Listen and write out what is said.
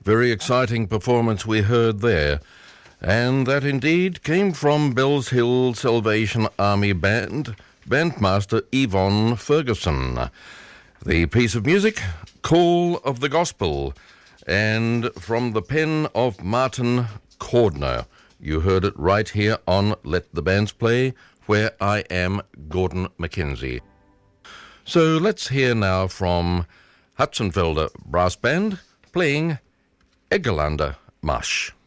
Very exciting performance we heard there. And that indeed came from Bells Hill Salvation Army Band, bandmaster Yvonne Ferguson. The piece of music, Call of the Gospel, and from the pen of Martin Cordner. You heard it right here on Let the Bands Play, where I am Gordon Mackenzie. So let's hear now from Hutzenfelder Brass Band playing Egerlander Marsch.